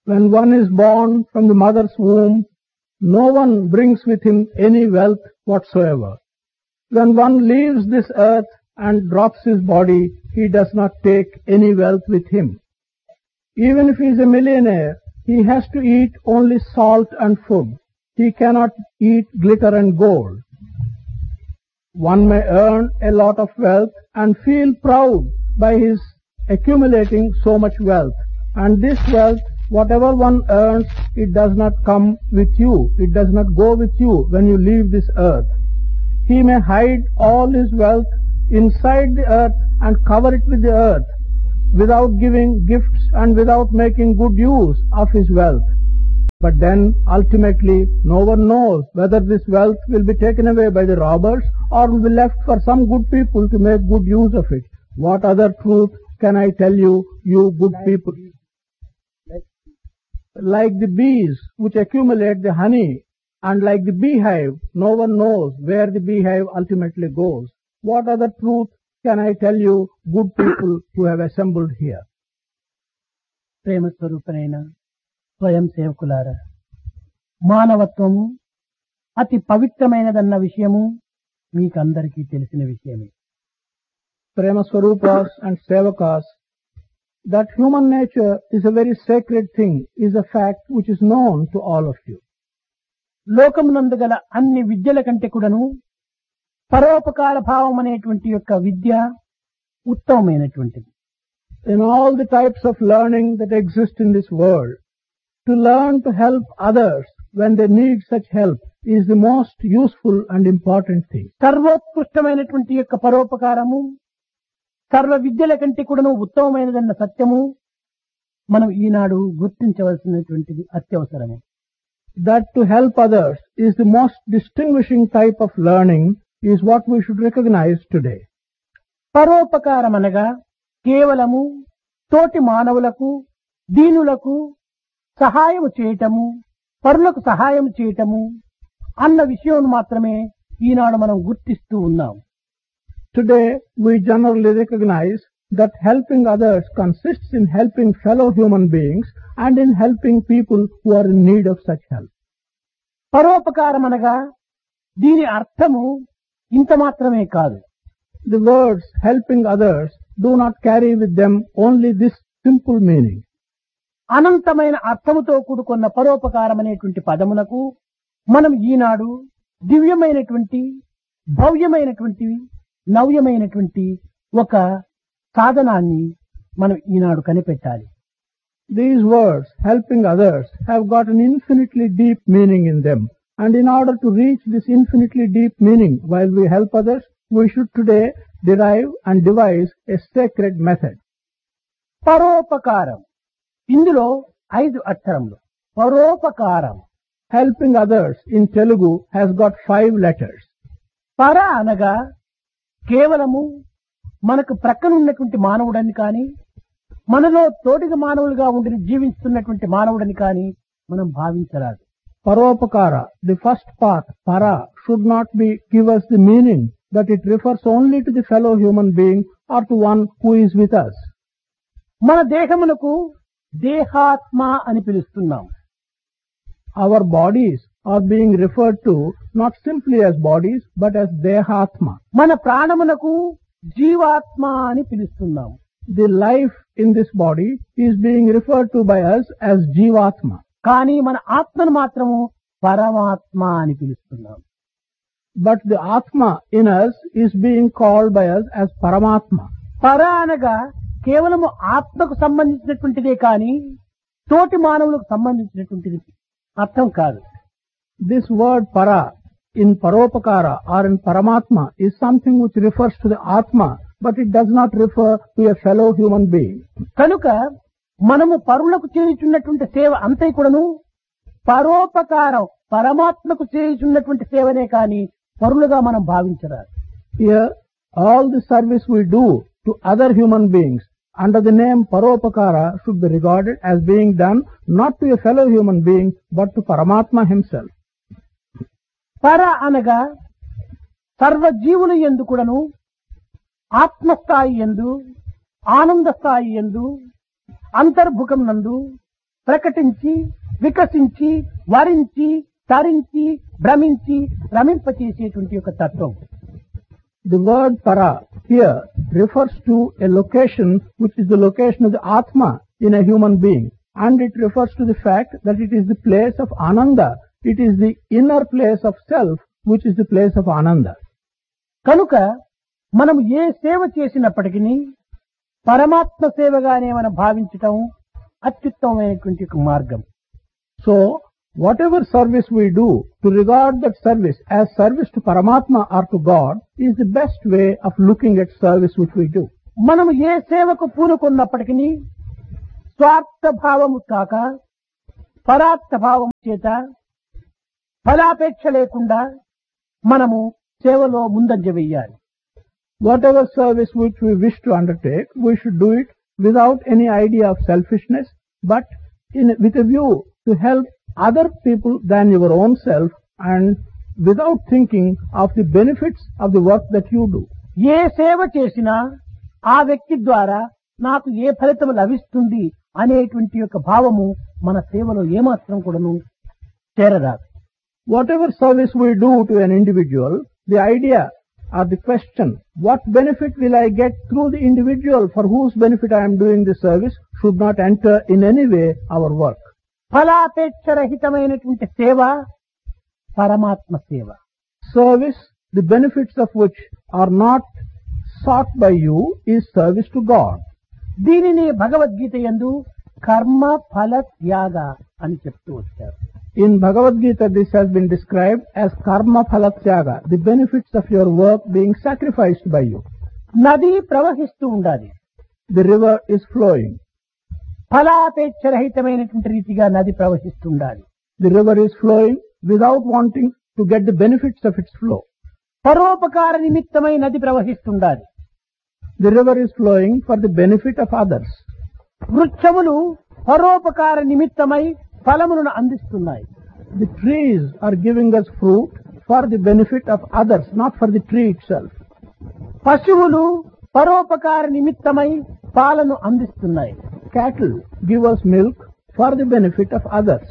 When one is born from the mother's womb, no one brings with him any wealth whatsoever. When one leaves this earth and drops his body, he does not take any wealth with him. Even if he is a millionaire, he has to eat only salt and food. He cannot eat glitter and gold. One may earn a lot of wealth and feel proud by his accumulating so much wealth. And this wealth, whatever one earns, it does not come with you. It does not go with you when you leave this earth. He may hide all his wealth inside the earth and cover it with the earth without giving gifts and without making good use of his wealth. But then ultimately no one knows whether this wealth will be taken away by the robbers or will be left for some good people to make good use of it. What other truth can I tell you, you good people? Like the bees which accumulate the honey, and like the beehive, no one knows where the beehive ultimately goes. What other truth can I tell you, good people who have assembled here? ప్రేమ స్వరూపనైన స్వయం సేవకులారా, మానవత్వము అతి పవిత్రమైనదన్న విషయము మీకందరికీ తెలిసిన విషయమే. Prema Swarupas and Sevakas, that human nature is a very sacred thing, is a fact which is known to all of you. లోకమునందు గల అన్ని విద్యల కంటే కూడాను పరోపకార భావం అనేటువంటి యొక్క విద్య ఉత్తమమైనటువంటిది. In all the types of learning that exist in this world, to learn to help others when they need such help is the most useful and important thing. సర్వోత్కృష్టమైనటువంటి యొక్క పరోపకారము సర్వ విద్యల కంటే కూడాను ఉత్తమమైనదన్న సత్యము మనం ఈనాడు గుర్తించవలసినటువంటిది అత్యవసరము. That to help others is the most distinguishing type of learning is what we should recognize today. పరోపకారం అనగా కేవలము తోటి మానవులకు దీనులకు సహాయము చేయటము, పరులకు సహాయం చేయటము అన్న విషయం మాత్రమే ఈనాడు మనం గుర్తిస్తూ ఉన్నాం. Today we generally recognize that helping others consists in helping fellow human beings and in helping people who are in need of such help. పరోపకారం అనగా దీని అర్థము ఇంత మాత్రమే కాదు. The words helping others do not carry with them only this simple meaning. అనంతమైన అర్థముతో కూడుకున్న పరోపకారం అనేటువంటి పదమునకు మనం ఈనాడు దివ్యమైనటువంటి భవ్యమైనటువంటి నవ్యమైనటువంటి ఒక సాధనాన్ని మనం ఈనాడు కనిపెట్టాలి. These words, helping others, have got an infinitely deep meaning in them. And in order to reach this infinitely deep meaning while we help others, we should today derive and devise a sacred method. పరోపకారం, ఇందులో 5 అక్షరములు. పరోపకారం, helping others in Telugu has got 5 letters. పర అనగా కేవలము మనకు ప్రక్కన ఉన్నటువంటి మానవుడని కానీ, మనలో తోటిగా మానవులుగా ఉండి జీవిస్తున్నటువంటి మానవుడని కానీ మనం భావించరాదు. Paropakara, the first part, para, should not give us the meaning that it refers only to the fellow human being or to one who is with us. మన దేహమునకు దేహాత్మ అని పిలుస్తున్నాం. Our bodies are being referred to not simply as bodies but as dehatma. మన ప్రాణమునకు జీవాత్మ అని పిలుస్తున్నాం. The life in this body is being referred to by us as jivatma. కానీ మన ఆత్మను మాత్రము పరమాత్మ అని పిలుస్తున్నాం. But the atma in us is being called by us as paramatma. పర అనగా కేవలము ఆత్మకు సంబంధించినటువంటిదే కానీ తోటి మానవులకు సంబంధించినటువంటిది అర్థం కాదు. This word para in paropakara or in paramatma is something which refers to the atma, but it does not refer to a fellow human being. కనుక మనము పరులకు చేయుచున్నటువంటి సేవ అంతే కూడాను పరోపకారం, పరమాత్మకు చేయుచున్నటువంటి సేవనే కానీ పరులుగా మనం భావించరాదు. Here all the service we do to other human beings under the name paropakara should be regarded as being done not to a fellow human being but to Paramatma himself. పర అనగా సర్వజీవుల యందు కూడాను ఆత్మస్థాయి యందు, ఆనంద స్థాయి యందు, అంతర్భుకం నందు ప్రకటించి వికసించి వరించి తరించి భ్రమించి రమింపచేసేటువంటి ఒక తత్వం. The word para here refers to a location which is the location of the Atma in a human being, and it refers to the fact that it is the place of Ananda. It is the inner place of self which is the place of Ananda. కనుక మనం ఏ సేవ చేసినప్పటికీ పరమాత్మ సేవగానే మనం భావించటం అత్యుత్తమమైనటువంటి ఒక మార్గం. So, whatever service we do, to regard that service as service to Paramatma or to God is the best way of looking at service which we do. మనం ఏ సేవకు పూనుకున్నప్పటికీ స్వార్థ భావము కాక పరార్థ భావం చేత ఫలాపేక్ష లేకుండా మనము సేవలో ముందంజ వెయ్యాలి. Whatever service which we wish to undertake, we should do it without any idea of selfishness, but with a view to help other people than your own self and without thinking of the benefits of the work that you do. ఏ సేవ చేసినా ఆ వ్యక్తి ద్వారా నాకు ఏ ఫలితం లభిస్తుంది అనేటువంటి యొక్క భావము మన సేవలో ఏమాత్రం కూడాను చేరరాదు. Whatever service we do to an individual, the idea or the question, what benefit will I get through the individual for whose benefit I am doing this service, should not enter in any way our work. ఫలాపేక్ష రహితమైనటువంటి సేవ పరమాత్మ సేవ. Service, the benefits of which are not sought by you, is service to God. దీనిని భగవద్గీత యందు కర్మ ఫల త్యాగ అని చెప్తూ వచ్చారు. In Bhagavad Gita, this has been described as karma phala tyaga, the benefits of your work being sacrificed by you. నది ప్రవహిస్తూ ఉండాలి. The river is flowing. ఫలాపేక్ష రహితమైనటువంటి రీతిగా నది ప్రవహిస్తూ ఉండాలి. The river is flowing without wanting to get the benefits of its flow. పరోపకార నిమిత్తమై నది ప్రవహిస్తుండాలి. The river is flowing for the benefit of others. వృక్షములు పరోపకార నిమిత్తమై ఫలములను అందిస్తున్నాయి. The trees are giving us fruit for the benefit of others, not for the tree itself. పశువులు పరోపకార నిమిత్తమై పాలను అందిస్తున్నాయి. Cattle give us milk for the benefit of others.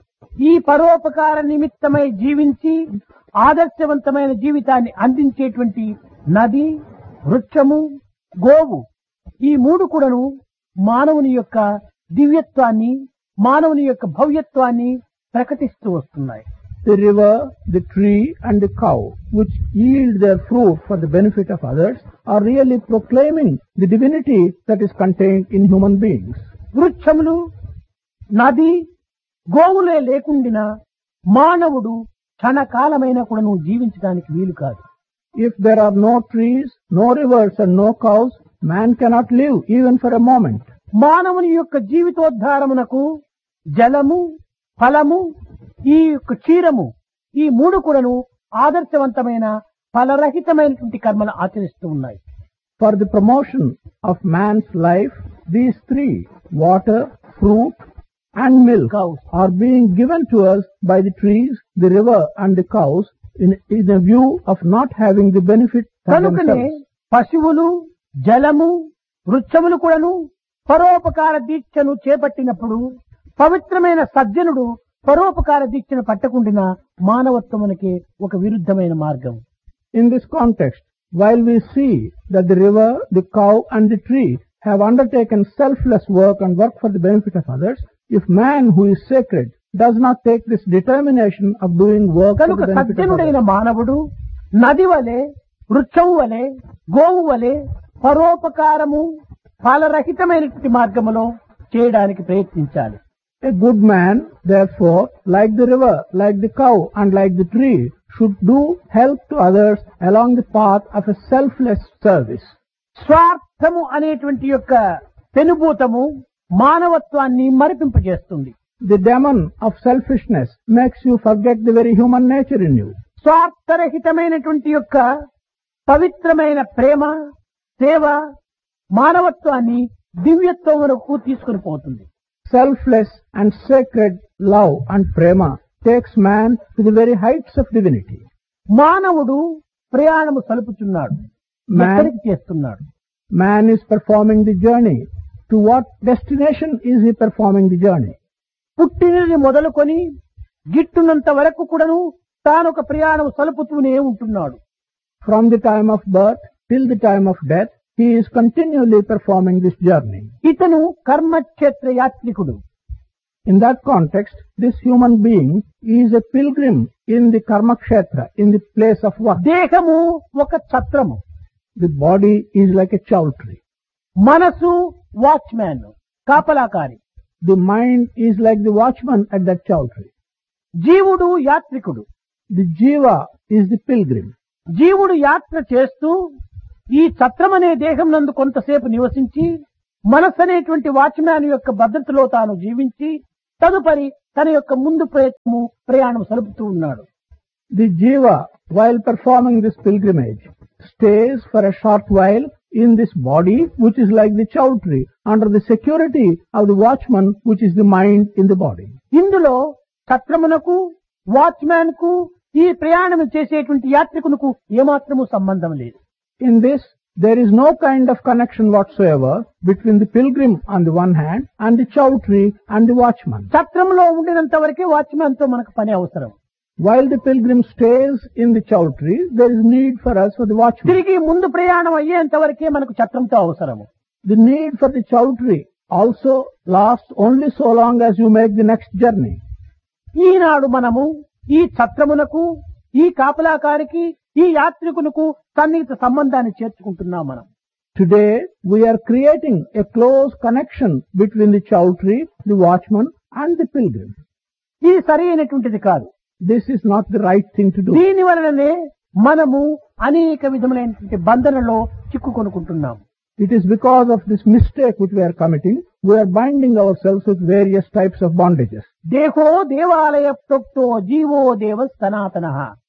ఈ పరోపకార నిమిత్తమై జీవించి ఆదర్శవంతమైన జీవితాన్ని అందించేటువంటి నది, వృక్షము, గోవు, ఈ మూడు కూడాను మానవుని యొక్క దివ్యత్వాన్ని, మానవుని యొక్క భవ్యత్వాన్ని ప్రకటిస్తూ వస్తున్నాయి. The river, the tree and the cow, which yield their fruit for the benefit of others, are really proclaiming the divinity that is contained in human beings. వృక్షములు, నది, గోవులే లేకుండినా మానవుడు క్షణకాలమైన కూడాను జీవించడానికి వీలు కాదు. If there are no trees, no rivers and no cows, man cannot live even for a moment. మానవుని యొక్క జీవితోద్ధారమునకు జలము, ఫలము, ఈ యొక్క క్షీరము, ఈ మూడు కూడాను ఆదర్శవంతమైన ఫలరహితమైనటువంటి కర్మలు ఆచరిస్తూ ఉన్నాయి. For the promotion of man's life, these three, water, fruit and milk, are being given to us by the trees, the river and the cows in a view of not having the benefit for కనుకనే themselves. పశువులు, జలము, వృక్షములు కూడాను పరోపకార దీక్షను చేపట్టినప్పుడు పవిత్రమైన సజ్జనుడు పరోపకార దీక్షను పట్టకుండిన మానవత్వమునకి ఒక విరుద్ధమైన మార్గం. In this context, while we see that the river, the cow and the tree have undertaken selfless work and work for the benefit of others, if man who is sacred does not take this determination of doing work for కనుక the benefit of సజ్జనుడైన others, మానవుడు నది వలె, వృక్షము వలె, గోవు వలె పరోపకారము ఫలరహితమైనటువంటి మార్గములో చేయడానికి ప్రయత్నించాలి. a good man, therefore, like the river, like the cow and like the tree, should do help to others along the path of a selfless service. స్వార్థము అనేటువంటి యొక్క పెనుభూతము మానవత్వాన్ని మరిపింపజేస్తుంది. The demon of selfishness makes you forget the very human nature in you. స్వార్థరహితమైనటువంటి యొక్క పవిత్రమైన ప్రేమ, సేవ మానవత్వాన్ని దివ్యత్వమునకు తీసుకుని పోతుంది. Selfless and sacred love and prema takes man to the very heights of divinity. మానవుడు ప్రయాణము సలుపుచున్నాడు, ఎక్కడికి చేస్తున్నాడు? Man is performing the journey. To what destination is he performing the journey? పుట్టినది మొదలుకొని గిట్టున్నంత వరకు కూడాను తానొక ప్రయాణం సలుపుతూనే ఉంటున్నాడు. From the time of birth till the time of death, he is continually performing this journey. ఇతను కర్మక్షేత్ర యాత్రికుడు. In that context, this human being is a pilgrim in the karma kshetra, in the place of work. దేహము ఒక ఛత్రము, The body is like a chowtry. మనసు watchman, కాపలాకారి. The mind is like the watchman at that chowtry. జీవుడు యాత్రికుడు. The jiva is the pilgrim. జీవుడు యాత్ర చేస్తూ ఈ ఛత్రమనే దేహం నందు కొంతసేపు నివసించి మనస్సు అనేటువంటి వాచ్మ్యాన్ యొక్క భద్రతలో తాను జీవించి తదుపరి తన యొక్క ముందు ప్రయాణం సలుపుతూ ఉన్నాడు. The jiva, while performing this pilgrimage, stays for a short while in this body, which is like the chowtry, under the security of the watchman, which is the mind in the body. ఇందులో ఛత్రమునకు watchman కు ఈ ప్రయాణం చేసేటువంటి యాత్రికునకు ఏమాత్రము సంబంధం లేదు. In this, there is no kind of connection whatsoever between the pilgrim on the one hand and the chowtry and the watchman. ఛత్రంలో ఉండినంత వరకే watchman తో మనకు పని అవసరం. While the pilgrim stays in the chowtry, there is need for us for the watchman. తిరిగి ముందు ప్రయాణం అయ్యేంత వరకే మనకు ఛత్రంతో అవసరము. The need for the chowtry also lasts only so long as you make the next journey. ఈనాడు మనము ఈ ఛత్రమునకు, ఈ కాపలాకారికి, ఈ యాత్రికునకు సన్నిహిత సంబంధాన్ని చేర్చుకుంటున్నాం మనం. Today, we are creating a close connection between the chowtry, the watchman and the pilgrim. ఇది సరి అయినటువంటిది కాదు. This is not the right thing to do. దీని వలననే మనము అనేక విధములైనటువంటి బంధనలో చిక్కుకొనుకుంటున్నాం. It is because of this mistake which we are committing, we are binding ourselves with various types of bondages. దేహో దేవాలయ ప్రోక్తో GO దేవ సనాతన.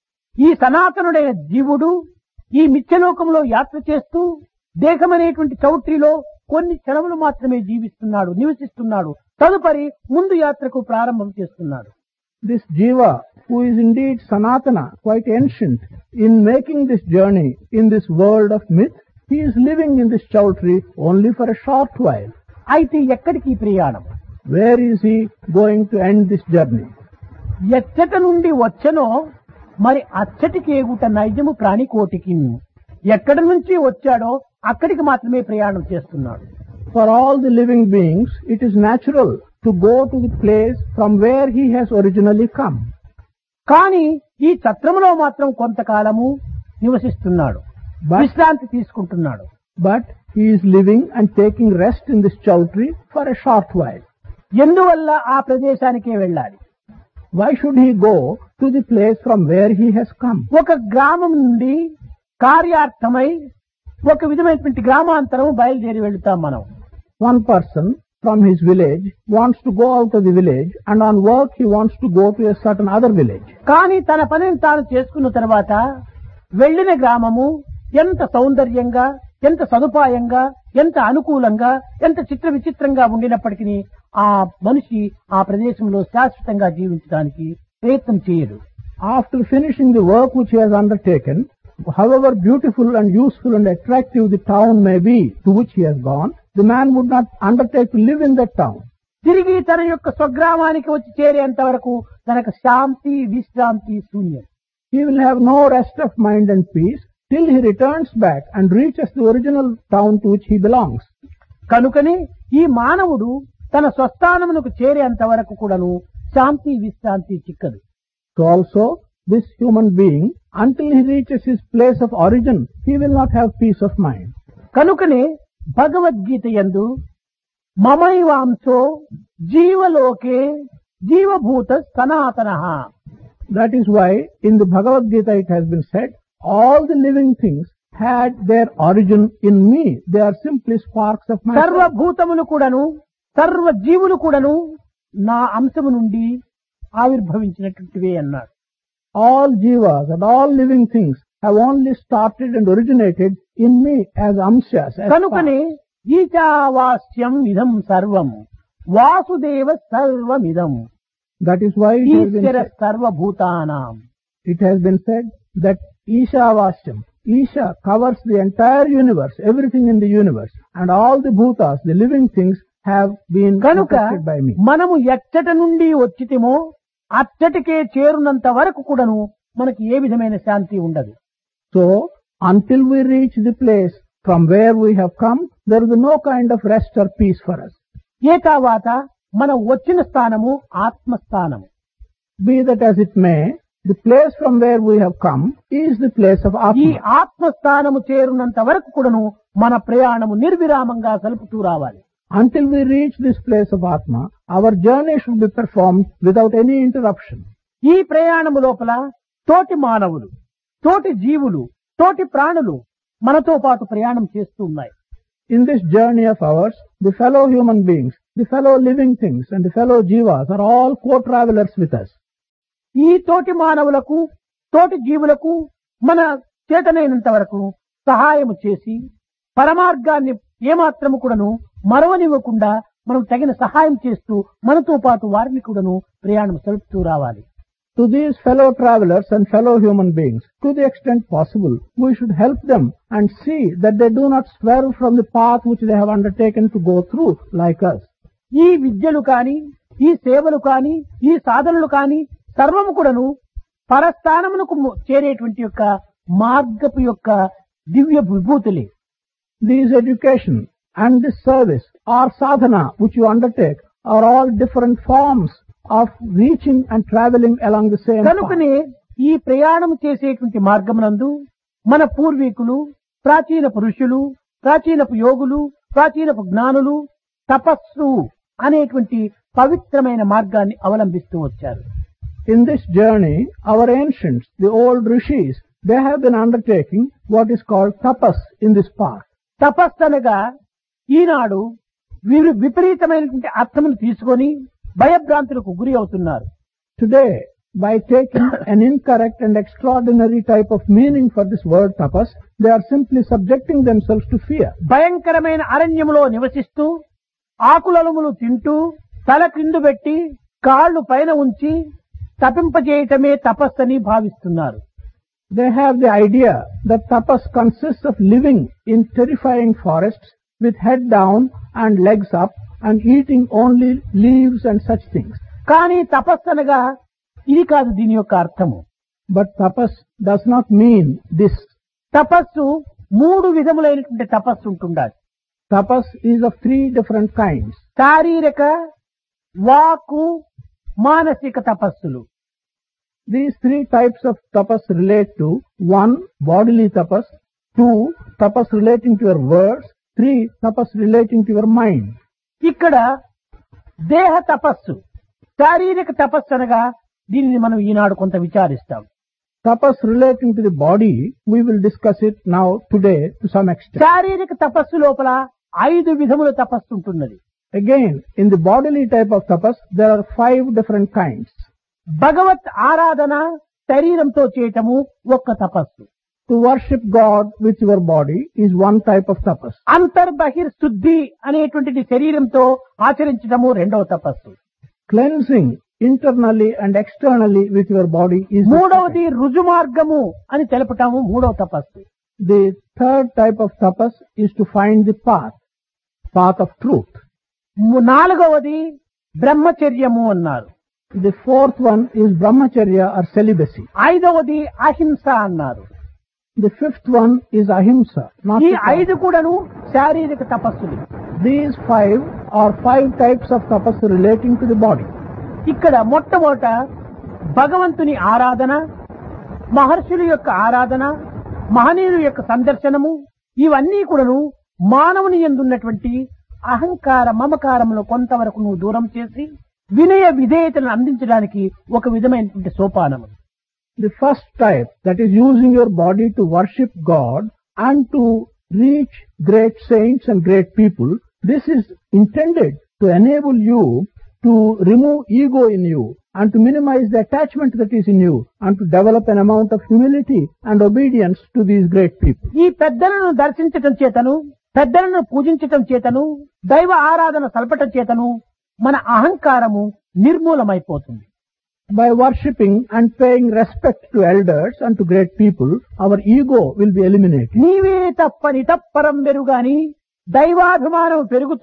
ఈ సనాతనుడైన జీవుడు ఈ మిథ్యలోకంలో యాత్ర చేస్తూ దేహమనేటువంటి చౌట్రీలో కొన్ని క్షణములు మాత్రమే జీవిస్తున్నాడు, నివసిస్తున్నాడు. తదుపరి ముందు యాత్రకు ప్రారంభం చేస్తున్నాడు. This jiva, who is indeed sanatana, quite ancient, in making this journey in this world of myth, he is living in this chowtry only for a short while. అయితే ఎక్కడికి ఈ ప్రయాణం? Where is he going to end this journey? ఎచ్చట నుండి వచ్చనో మరి అచ్చటికి ఎగుట నైజము ప్రాణికోటికి. ఎక్కడి నుంచి వచ్చాడో అక్కడికి మాత్రమే ప్రయాణం చేస్తున్నాడు. For all the living beings, it is natural to go to the place from where he has originally come. కానీ ఈ ఛత్రములో మాత్రం కొంతకాలము నివసిస్తున్నాడు, విశ్రాంతి తీసుకుంటున్నాడు. But he is living and taking rest in this chowtry for a short while. ఎందువల్ల ఆ ప్రదేశానికే వెళ్ళాలి? Why should he go to the place from where he has come? ఒక గ్రామం నుండి కార్యార్థమై ఒక విధమైనటువంటి గ్రామాంతరం బయలుదేరి వెళ్తాం మనం. One person from his village wants to go out of the village, and on work he wants to go to a certain other village. కానీ తన పనిని తాను చేసుకున్న తర్వాత వెళ్లిన గ్రామము ఎంత సౌందర్యంగా, ఎంత సదుపాయంగా, ఎంత అనుకూలంగా, ఎంత చిత్ర విచిత్రంగా ఉండినప్పటికీ ఆ మనిషి ఆ ప్రదేశంలో శాశ్వతంగా జీవించడానికి ప్రయత్నం చేయడు. After finishing the work which he has undertaken, however beautiful and useful and attractive the town may be to which he has gone, the man would not undertake to live in that town. తిరిగి తన యొక్క స్వగ్రామానికి వచ్చి చేరేంత వరకు తనకు శాంతి, విశ్రాంతి శూన్యం. He will have no rest of mind and peace till he returns back and reaches the original town to which he belongs. కనుకనే ఈ మానవుడు తన స్వస్థానమునకు చేరేంత వరకు కూడాను శాంతి, విశ్రాంతి చిక్కదు. So also, this human being, until he reaches his place of origin, he will not have peace of mind. కనుకనే భగవద్గీత యందు మమైవాంశో జీవలోకే జీవభూత సనాతనః. That is why in the Bhagavad Gita it has been said, all the living things had their origin in me. They are simply sparks of my soul. సర్వభూతములు కూడాను, సర్వ జీవులు కూడాను నా అంశము నుండి ఆవిర్భవించినటువంటివే అన్నాడు. All jivas and all living things have only started and originated in me as amshas. As కనుకనే ఈశావాస్యం ఇదం సర్వం వాసుదేవ సర్వమిదం. That is why ఈశ్వర సర్వభూతానాం. it has been said that Ishavashyam, Isha covers the entire universe, everything in the universe, and all the bhutas, the living things, have been కనుక protected by me. మనము ఎచ్చట నుండి వచ్చితేమో అచ్చటికే చేరునంత వరకు కూడాను మనకి ఏ విధమైన శాంతి ఉండదు. So, until we reach the place from where we have come, there is no kind of rest or peace for us. ఏ తర్వాత మనం వచ్చిన స్థానము ఆత్మస్థానము. Be that as it may, the place from where we have come is the place of ఈ Atma. ఆత్మస్థానము చేరునంత వరకు కూడాను మన ప్రయాణము నిర్విరామంగా సలుపుతూ రావాలి. Until we reach this place of Atma, our journey should be performed without any interruption. ఈ ప్రయాణము లోపల తోటి మానవులు, తోటి జీవులు, తోటి ప్రాణులు మనతో పాటు ప్రయాణం చేస్తూ ఉన్నాయి. In this journey of ours, the fellow human beings, the fellow living things and the fellow jivas are all co-travelers with us. ఈ తోటి మానవులకు, తోటి జీవులకు మన చేతనైనంత వరకు సహాయము చేసి పరమార్గాన్ని ఏమాత్రము కూడాను మరవనివ్వకుండా మనం తగిన సహాయం చేస్తూ మనతో పాటు వారిని కూడాను ప్రయాణం సలుపుతూ రావాలి. To these fellow travelers and fellow human beings, to the extent possible, we should help them and see that they do not swerve from the path which they have undertaken to go through like us. ఈ విద్యలు కాని, ఈ సేవలు కాని, ఈ సాధనలు కాని సర్వము కూడాను పరస్థానమునకు చేరేటువంటి యొక్క మార్గపు యొక్క దివ్య విభూతులే. These education and this service or sadhana which you undertake are all different forms of reaching and traveling along the same path. కనుకనే ఈ ప్రయాణం చేసేటువంటి మార్గమునందు మన పూర్వీకులు, ప్రాచీన పురుషులు, ప్రాచీనపు యోగులు, ప్రాచీనపు జ్ఞానులు తపస్సు అనేటువంటి పవిత్రమైన మార్గాన్ని అవలంబిస్తూ వచ్చారు. In this journey, our ancients, the old rishis, they have been undertaking what is called tapas in this path. తపస్సు అనగా ఈనాడు వీరు విపరీతమైనటువంటి అర్థమును తీసుకొని భయభ్రాంతులకు గురి అవుతున్నారు. Today, by taking an incorrect and extraordinary type of meaning for this word tapas, they are simply subjecting themselves to fear. భయంకరమైన అరణ్యములో నివసిస్తూ ఆకులములు తింటూ తల క్రిందు పెట్టి కాళ్ళు పైన ఉంచి తపింపజేయటమే తపస్సని భావిస్తున్నారు. They have the idea that tapas consists of living in terrifying forests with head down and legs up and eating only leaves and such things. కానీ తపస్సు అనగా ఇది కాదు దీని యొక్క అర్థము. But tapas does not mean this. తపస్సు మూడు విధములైనటువంటి తపస్సు ఉంటుండాలి. Tapas is of three different kinds. శారీరక, వాక్కు, మానసిక తపస్సులు. These three types of tapas relate to 1. Bodily tapas, 2. Tapas relating to your words, 3. Tapas relating to your mind. ఇక్కడ దేహ తపస్సు, శారీరక తపస్సు అనగా దీనిని మనం ఈనాడు కొంత విచారిస్తాం. Tapas relating to the body, we will discuss it now today to some extent. శారీరక తపస్సు లోపల 5 విధముల తపస్సు ఉంటున్నది. Again, in the bodily type of tapas, there are 5 different kinds. భగవత్ ఆరాధన శరీరంతో చేయటము ఒక్క తపస్సు. To worship God with your body is one type of tapas. అంతర్బహిర్ శుద్ధి అనేటువంటిది శరీరంతో ఆచరించటము రెండవ తపస్సు. Cleansing internally and externally with your body is the మూడవది second. రుజు మార్గము అని తెలపటము మూడవ తపస్సు. The third type of tapas is to find the path of truth. నాలుగవది బ్రహ్మచర్యము అన్నారు. The fourth one is brahmacharya or celibacy. ఐదవది అహింస అన్నారు. The fifth one is ahimsa. Not ఈ to kill. 5 కూడాను శారీరక తపస్సులు. These 5 are 5 types of tapas relating to the body. ఇక్కడ మొట్టమొదట భగవంతుని ఆరాధన, మహర్షుల యొక్క ఆరాధన, మహనీయుల యొక్క సందర్శనము, ఇవన్నీ కూడాను మానవుని యందున్నటువంటి అహంకార మమకారమును కొంతవరకు నువ్వు దూరం చేసి వినయ విధేయతలను అందించడానికి ఒక విధమైనటువంటి సోపానము. The first type, that is using your body to worship God and to reach great saints and great people, this is intended to enable you to remove ego in you and to minimize the attachment that is in you and to develop an amount of humility and obedience to these great people. ఈ పెద్దలను దర్శించటం చేతను, పెద్దలను పూజించటం చేతను, దైవ ఆరాధన సల్పటం చేతను మన అహంకారము నిర్మూలమైపోతుంది. By worshipping and paying respect to elders and to great people, our ego will be eliminated. నీవే తప్పని తప్పరం వెరుగాని దైవాభిమానం పెరుగుతూ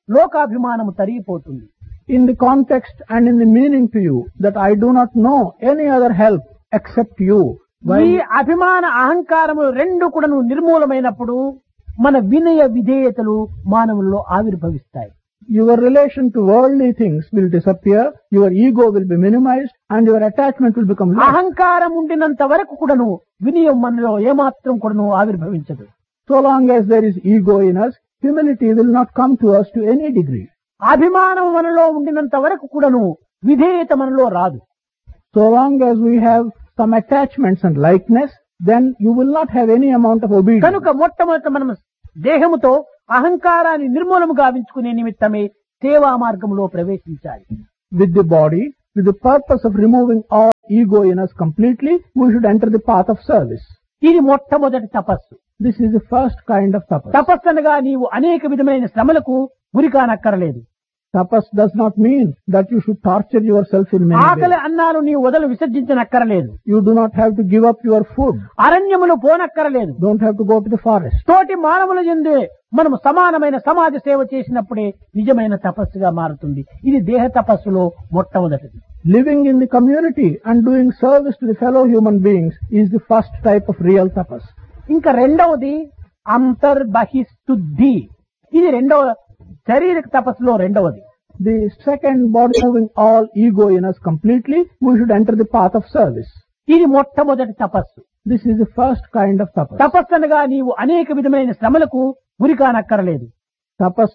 లోకాభిమానము తరిగిపోతుంది. In the context and in the meaning to you that I do not know any other help except you. ఈ అభిమాన అహంకారము రెండు కూడా నిర్మూలమైనప్పుడు మన వినయ విధేయతలు మానవుల్లో ఆవిర్భవిస్తాయి. Your relation to worldly things will disappear, your ego will be minimized, and your attachment will become less. అహంకారం ఉండినంత వరకు కూడాను వినయం మనలో ఏమాత్రం కూడాను ఆవిర్భవించదు. So long as there is ego in us, humility will not come to us to any degree. అభిమానం మనలో ఉండినంత వరకు కూడాను విధేయత మనలో రాదు. So long as we have some attachments and likeness, then you will not have any amount of obedience. కనుక మొట్టమొదట మనం దేహముతో అహంకారాన్ని నిర్మూలము గావించుకునే నిమిత్తమే సేవా మార్గంలో ప్రవేశించాలి. With the body, with the purpose of removing all ego in us completely, we should enter the path of service. ఇది మొట్టమొదటి తపస్సు. This is the first kind of tapas. తపస్సు అనగా నీవు అనేక విధమైన శ్రమలకు గురి కానక్కరలేదు. Tapas does not mean that you should torture yourself in many ఆకలి ways. అన్నాలు నీవు వదలు విసర్జించనక్కరలేదు. You do not have to give up your food. అరణ్యములు పోనక్కరలేదు. Don't have to go to the forest. తోటి మానవుల యందే మనము సమానమైన సమాజ సేవ చేసినప్పుడే నిజమైన తపస్సుగా మారుతుంది. ఇది దేహ తపస్సులో మొట్టమొదటిది. Living in the community and doing service to the fellow human beings is the first type of real tapas. ఇంకా రెండవది అంతర్బహిశుద్ధి. ఇది రెండవ శారీరక తపస్సులో రెండవది. The second, body moving all ego in us completely, we should enter the path of service. ఇది మొట్టమొదటి తపస్సు. This is the first kind of tapas. తపస్సు అనగా నీవు అనేక విధమైన శ్రమలకు గురి కానక్కరలేదు. Tapas